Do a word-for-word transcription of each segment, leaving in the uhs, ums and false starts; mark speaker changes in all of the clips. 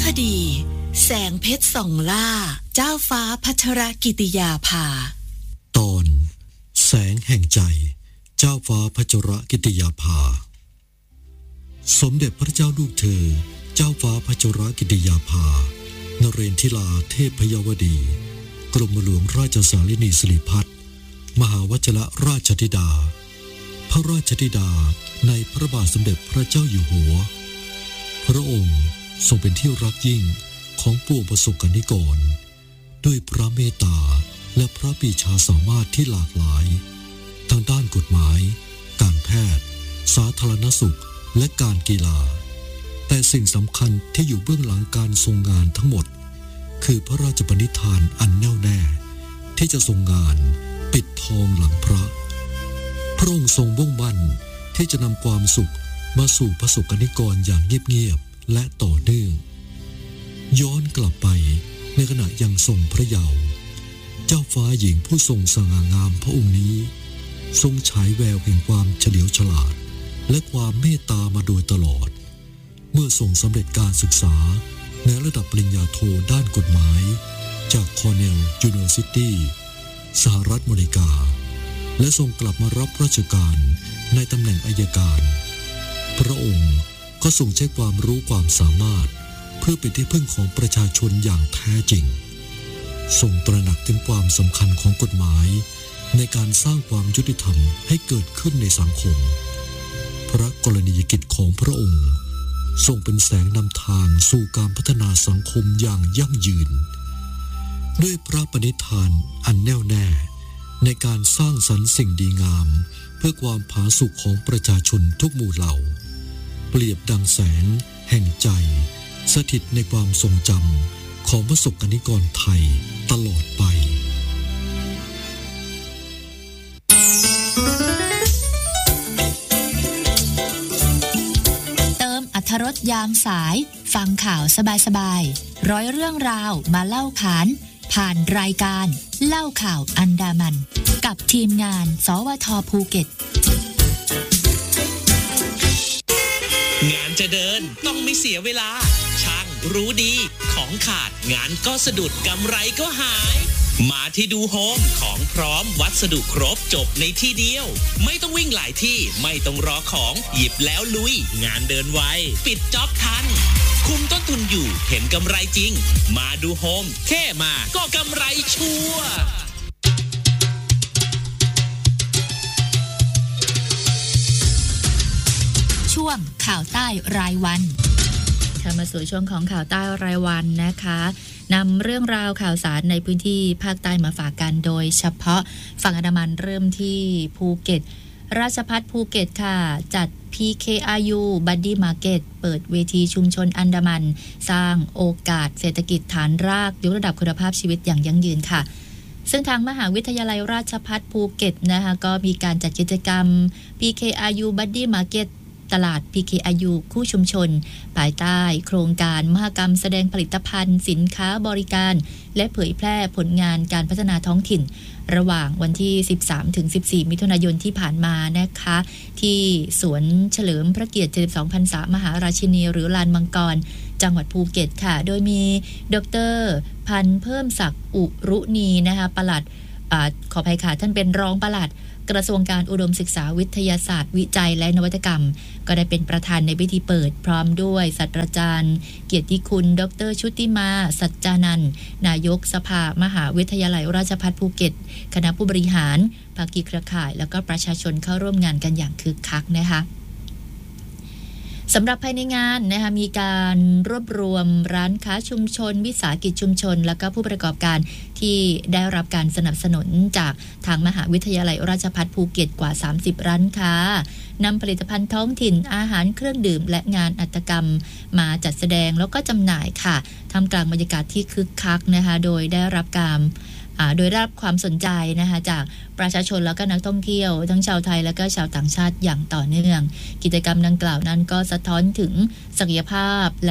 Speaker 1: ดีแสงเพชรส่องล่าเจ้าฟ้าพัชรกิติยาภา
Speaker 2: ตอนแสงแห่งใจเจ้าฟ้าพัชรกิติยาภาสมเด็จพระเจ้าลูกเธอเจ้าฟ้าพัชรกิติยาภานเรนทิลาเทพพยวดีกรมหลวงราชสารินีสิริพัฒน์มหาวชิรราชธิดาพระราชธิดาในพระบาทสมเด็จพระเจ้าอยู่หัวพระองค์ทรงเป็นที่รักยิ่งของปวงประสบกนิกรด้วยพระเมตตาและพระปรีชาสามารถที่หลากหลายทางด้านกฎหมายการแพทย์สาธารณสุขและการกีฬาแต่สิ่งสำคัญที่อยู่เบื้องหลังการทรงงานทั้งหมดคือพระราชปณิธานอันแน่วแน่ที่จะทรงงานปิดทองหลังพระพระองค์ทรงมุ่งมั่นที่จะนำความสุขมาสู่ประสบกนิกรอย่างเงียบๆและต่อเนื่องย้อนกลับไปในขณะยังทรงพระเยาว์เจ้าฟ้าหญิงผู้ทรงสง่างามพระองค์นี้ทรงฉายแววแห่งความเฉลียวฉลาดและความเมตตามาโดยตลอดเมื่อทรงสำเร็จการศึกษาในระดับปริญญาโทด้านกฎหมายจากคอร์เนลยูนิเวอร์ซิตี้สหรัฐอเมริกาและทรงกลับมารับราชการในตำแหน่งอัยการพระองค์ก็ทรงใช้ความรู้ความสามารถเพื่อเป็นที่พึ่งของประชาชนอย่างแท้จริงทรงตระหนักถึงความสำคัญของกฎหมายในการสร้างความยุติธรรมให้เกิดขึ้นในสังคมพระกรณียกิจของพระองค์ทรงเป็นแสงนำทางสู่การพัฒนาสังคมอย่างยั่งยืนด้วยพระปณิธานอันแน่วแน่ในการสร้างสรรค์สิ่งดีงามเพื่อความผาสุกของประชาชนทุกหมู่เหล่าเปรียบดังแสงแห่งใจสถิตในความทรงจำของประสบกนิกรไทยตลอดไป
Speaker 3: เติมอรรถรสยามสายฟังข่าวสบายๆร้อยเรื่องราวมาเล่าขานผ่านรายการเล่าข่าวอันดามันกับทีมงานสวทภูเก็ต
Speaker 4: งานจะเดินต้องไม่เสียเวลาช่างรู้ดีของขาดงานก็สะดุดกำไรก็หายมาที่ดูโฮมของพร้อมวัสดุครบจบในที่เดียวไม่ต้องวิ่งหลายที่ไม่ต้องรอของหยิบแล้วลุยงานเดินไวปิดจ็อบทันคุมต้นทุนอยู่เห็นกำไรจริงมาดูโฮมแค่มาก็กำไรชัวร์
Speaker 3: ช่วงข่าวใต้รายวันค่ะมาสู่ช่วงของข่าวใต้รายวันนะคะนำเรื่องราวข่าวสารในพื้นที่ภาคใต้มาฝากกันโดยเฉพาะฝั่งอันดามันเริ่มที่ภูเก็ตราชภัฏภูเก็ตค่ะจัด พี เค อาร์ ยู Buddy Market เปิดเวทีชุมชนอันดามันสร้างโอกาสเศรษฐกิจฐานรากยกระดับคุณภาพชีวิตอย่างยั่งยืนค่ะซึ่งทางมหาวิทยาลัยราชภัฏภูเก็ตนะคะก็มีการจัดกิจกรรม พี เค อาร์ ยู Buddy Marketตลาด พี เค อาร์ ยู คู่ชุมชนภายใต้โครงการมหกรรมแสดงผลิตภัณฑ์สินค้าบริการและเผยแพร่ผลงานการพัฒนาท้องถิ่นระหว่างวันที่ สิบสามถึงสิบสี่ มิถุนายนที่ผ่านมานะคะที่สวนเฉลิมพระเกียรติเจ็ดสิบสองพรรษามหาราชินีหรือลานมังกรจังหวัดภูเก็ตค่ะโดยมีดร.พันธ์เพิ่มศักดิ์อุรุณีนะคะปลัดอ่าขออภัยค่ะท่านเป็นรองปลัดกระทรวงการอุดมศึกษาวิทยาศาสตร์วิจัยและนวัตกรรมก็ได้เป็นประธานในพิธีเปิดพร้อมด้วยศาสตราจารย์เกียรติคุณดร.ชุติมาสัจจานันท์นายกสภามหาวิทยาลัยราชภัฏภูเก็ตคณะผู้บริหารภาคีเครือข่ายแล้วก็ประชาชนเข้าร่วมงานกันอย่างคึกคักนะคะสำหรับภายในงานนะคะมีการรวบรวมร้านค้าชุมชนวิสาหกิจชุมชนแล้วก็ผู้ประกอบการที่ได้รับการสนับสนุนจากทางมหาวิทยาลัยราชภัฏภูเก็ตกว่าสามสิบร้านค้านำผลิตภัณฑ์ท้องถิ่นอาหารเครื่องดื่มและงานหัตถกรรมมาจัดแสดงแล้วก็จำหน่ายค่ะท่ามกลางบรรยากาศที่คึกคักนะคะโดยได้รับการโดยได้รับความสนใจนะคะจากประชาชนแล้วก็นักท่องเที่ยวทั้งชาวไทยและก็ชาวต่างชาติอย่างต่อเนื่องกิจกรรมดังกล่าวนั้นก็สะท้อนถึงศักยภาพและ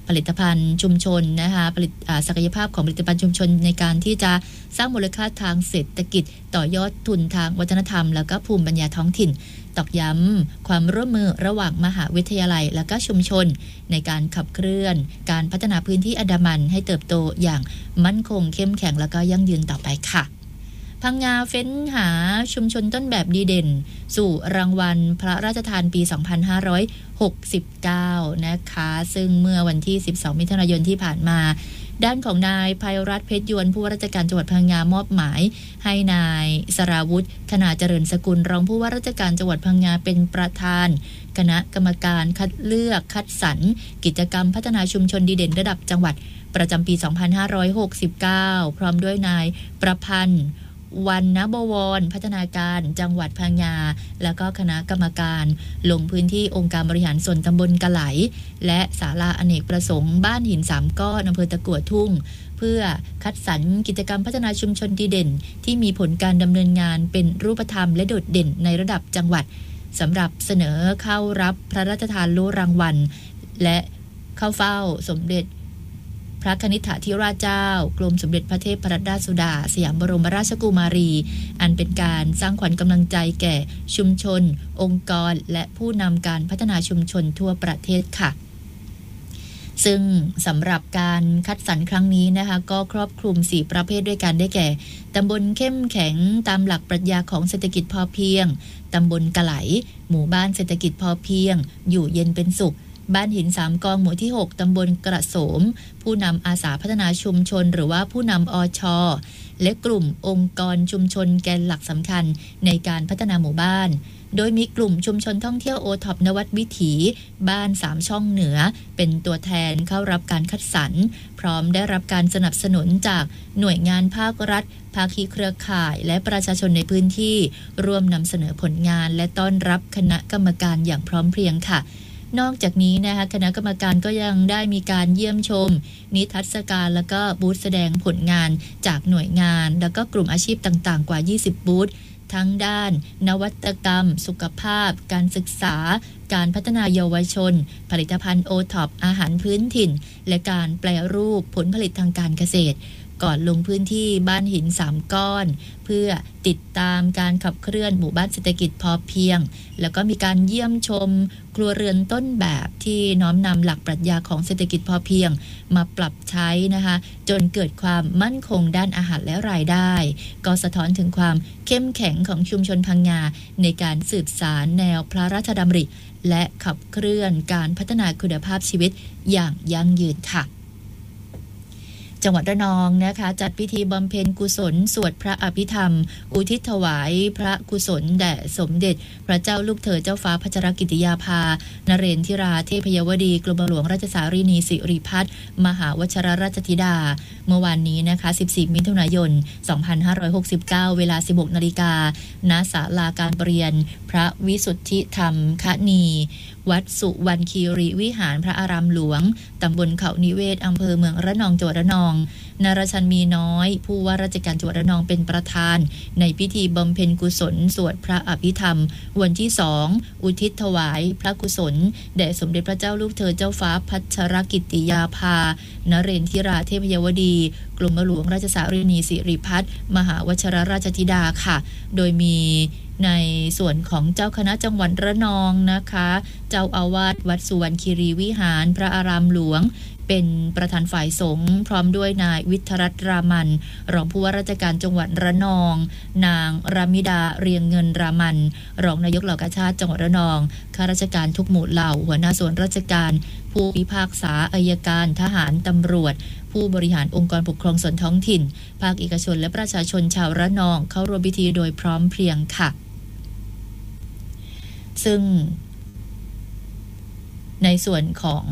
Speaker 3: ผลิตภัณฑ์ชุมชนนะคะผลิตศักยภาพของผลิตภัณฑ์ชุมชนในการที่จะสร้างมูลค่าทางเศรษฐกิจต่อยอดทุนทางวัฒนธรรมแล้วก็ภูมิปัญญาท้องถิ่นตอกย้ำความร่วมมือระหว่างมหาวิทยาลัยและก็ชุมชนในการขับเคลื่อนการพัฒนาพื้นที่อันดามันให้เติบโตอย่างมั่นคงเข้มแข็งแล้วก็ยั่งยืนต่อไปค่ะพังงาเฟ้นหาชุมชนต้นแบบดีเด่นสู่รางวัลพระราชทานปีสองพันห้าร้อยหกสิบเก้านะคะซึ่งเมื่อวันที่สิบสองมิถุนายนที่ผ่านมาด้านของนายภัยรัตน์เพชรยวนผู้ว่าราชการจังหวัดพังงามอบหมายให้นายสราวุฒิคณาเจริญสกุลรองผู้ว่าราชการจังหวัดพังงาเป็นประธานคณะกรรมการคัดเลือกคัดสรรกิจกรรมพัฒนาชุมชนดีเด่นระดับจังหวัดประจำปีสองพันห้าร้อยหกสิบเก้าพร้อมด้วยนายประพันธ์วันนบวรพัฒนาการจังหวัดพังงาแล้วก็คณะกรรมการลงพื้นที่องค์การบริหารส่วนตำบลกะไหลและศาลาอเนกประสงค์บ้านหินสามก้อนอำเภอตะกั่วทุ่งเพื่อคัดสรรกิจกรรมพัฒนาชุมชนดีเด่นที่มีผลการดำเนินงานเป็นรูปธรรมและโดดเด่นในระดับจังหวัดสำหรับเสนอเข้ารับพระราชทานโล่รางวัลและเข้าเฝ้าสมเด็จพระคณิษฐาธิราชเจ้ากรมสมเด็จพระเทพรัตนราชสุดาสยามบรมราชกุมารีอันเป็นการสร้างขวัญกำลังใจแก่ชุมชนองค์กรและผู้นำการพัฒนาชุมชนทั่วประเทศค่ะซึ่งสำหรับการคัดสรรครั้งนี้นะคะก็ครอบคลุมสี่ประเภทด้วยกันได้แก่ตำบลเข้มแข็งตามหลักปรัชญาของเศรษฐกิจพอเพียงตำบลกะไหลหมู่บ้านเศรษฐกิจพอเพียงอยู่เย็นเป็นสุขบ้านหินสามกองหมู่ที่หกตำบลกระโสมผู้นำอาสาพัฒนาชุมชนหรือว่าผู้นำอช.และกลุ่มองค์กรชุมชนแกนหลักสำคัญในการพัฒนาหมู่บ้านโดยมีกลุ่มชุมชนท่องเที่ยวโอท็อปนวัดวิถีบ้านสามช่องเหนือเป็นตัวแทนเข้ารับการคัดสรรพร้อมได้รับการสนับสนุนจากหน่วยงานภาครัฐภาคีเครือข่ายและประชาชนในพื้นที่ร่วมนำเสนอผลงานและต้อนรับคณะกรรมการอย่างพร้อมเพรียงค่ะนอกจากนี้นะคะคณะกรรมการก็ยังได้มีการเยี่ยมชมนิทรรศการแล้วก็บูธแสดงผลงานจากหน่วยงานแล้วก็กลุ่มอาชีพต่างๆกว่ายี่สิบบูธทั้งด้านนวัตกรรมสุขภาพการศึกษาการพัฒนาเยาวชนผลิตภัณฑ์โอท็อปอาหารพื้นถิ่นและการแปรรูปผลผลิตทางการเกษตรก่อนลงพื้นที่บ้านหินสามก้อนเพื่อติดตามการขับเคลื่อนหมู่บ้านเศรษฐกิจพอเพียงแล้วก็มีการเยี่ยมชมครัวเรือนต้นแบบที่น้อมนำหลักปรัชญาของเศรษฐกิจพอเพียงมาปรับใช้นะคะจนเกิดความมั่นคงด้านอาหารและรายได้ก็สะท้อนถึงความเข้มแข็งของชุมชนพังงาในการสืบสานแนวพระราชดำริและขับเคลื่อนการพัฒนาคุณภาพชีวิตอย่างยั่งยืนค่ะจังหวัดระนองนะคะจัดพิธีบำเพ็ญกุศลสวดพระอภิธรรมอุทิศถวายพระกุศลแด่สมเด็จพระเจ้าลูกเธอเจ้าฟ้าพัชรกิติยาภานเรนทิราเทพยวดีกรมหลวงราชสารีนีสิริพัฒน์มหาวชิรราชธิดาเมื่อวานนี้นะคะสิบสี่มิถุนายนสองพันห้าร้อยหกสิบเก้าเวลา สิบหกนาฬิกา ณ ศาลาการประเรียนพระวิสุทธิธรรมคณีวัดสุวรรณคีรีวิหารพระอารามหลวงตำบลเขานิเวศอำเภอเมืองระนองจังหวัดระนองนรชันมีน้อยผู้ว่าราชการจังหวัดระนองเป็นประธานในพิธีบำเพ็ญกุศลสวดพระอภิธรรมวันที่สองอุทิศถวายพระกุศลแด่สมเด็จพระเจ้าลูกเธอเจ้าฟ้าพัชรกิติยาภานเรนทิราเทพยวดีกรมหลวงราชสารีนีสิริพัฒน์มหาวชิรราชธิดาค่ะโดยมีในส่วนของเจ้าคณะจังหวัดระนองนะคะเจ้าอาวาสวัดสุวรรณคีรีวิหารพระอารามหลวงเป็นประธานฝ่ายสงฆ์พร้อมด้วยนายวิทรัตน์รามันรองผู้ว่าราชการจังหวัดระนองนางรามิดาเรียงเงินรามันรองนายกเหล่ากาชาติจังหวัดระนองข้าราชการทุกหมู่เหล่าหัวหน้าส่วนราชการผู้พิพากษาอัยการทหารตำรวจผู้บริหารองค์กรปกครองส่วนท้องถิ่นภาคเอกชนและประชาชนชาวระนองเข้าร่วมพิธีโดยพร้อมเพรียงค่ะซึ่งในส่วนของ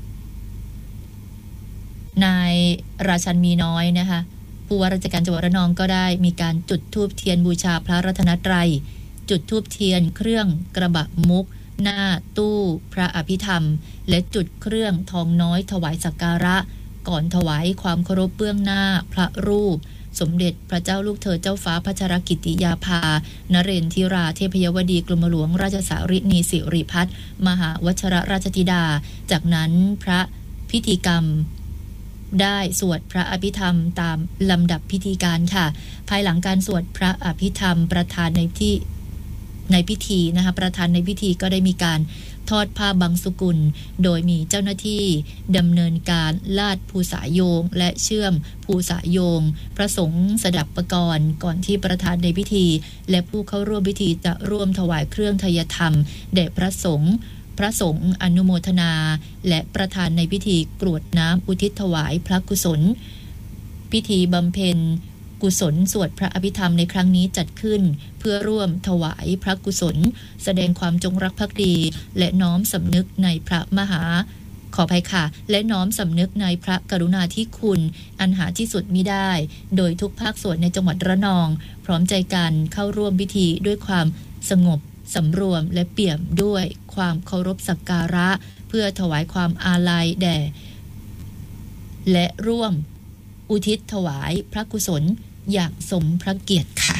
Speaker 3: นายราชันมีน้อยนะคะผู้ว่าราชการจังหวัดระนองก็ได้มีการจุดธูปเทียนบูชาพระรัตนตรัยจุดธูปเทียนเครื่องกระบะมุกหน้าตู้พระอภิธรรมและจุดเครื่องทองน้อยถวายสักการะก่อนถวายความเคารพเบื้องหน้าพระรูปสมเด็จพระเจ้าลูกเธอเจ้าฟ้าพัชรกิติยาภานเรนทิราเทพยวดีกรมหลวงราชสารีนีสิริพัฒน์มหาวชิรราชธิดาจากนั้นพระพิธีกรรมได้สวดพระอภิธรรมตามลำดับพิธีการค่ะภายหลังการสวดพระอภิธรรมประธานในที่ในพิธีนะคะประธานในพิธีก็ได้มีการทอดผ้าบังสุกุลโดยมีเจ้าหน้าที่ดำเนินการลาดภูษาโยงและเชื่อมภูษาโยงพระสงฆ์สดับประกรณ์ก่อนที่ประธานในพิธีและผู้เข้าร่วมพิธีจะร่วมถวายเครื่องทายธรรมแด่พระสงฆ์พระสงฆ์อนุโมทนาและประธานในพิธีกรวดน้ำอุทิศถวายพระกุศลพิธีบำเพ็ญกุศลสวดพระอภิธรรมในครั้งนี้จัดขึ้นเพื่อร่วมถวายพระกุศลแสดงความจงรักภักดีและน้อมสำนึกในพระมหาขออภัยค่ะและน้อมสำนึกในพระกรุณาธิคุณอันหาที่สุดมิได้โดยทุกภาคส่วนในจังหวัดระนองพร้อมใจกันเข้าร่วมพิธีด้วยความสงบสำรวมและเปี่ยมด้วยความเคารพสักการะเพื่อถวายความอาลัยแด่และร่วมอุทิศถวายพระกุศลอย่างสมพระเกียรติค่ะ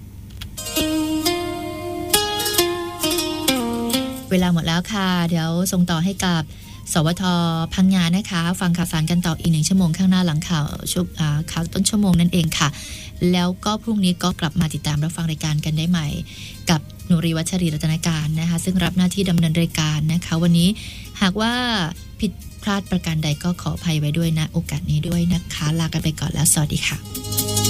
Speaker 3: เวลาหมดแล้วค่ะเดี๋ยวส่งต่อให้กับสวทพังงานะคะฟังข่าวสารกันต่ออีกหนึ่งชั่วโมงข้างหน้าหลังข่าวช่วงข่าวต้นชั่วโมงนั่นเองค่ะแล้วก็พรุ่งนี้ก็กลับมาติดตามรับฟังรายการกันได้ใหม่กับนุรีวัชรีรัตนการนะคะซึ่งรับหน้าที่ดำเนินรายการนะคะวันนี้หากว่าผิดพลาดประการใดก็ขออภัยไว้ด้วยนะโอกาสนี้ด้วยนะคะลากันไปก่อนแล้วสวัสดีค่ะ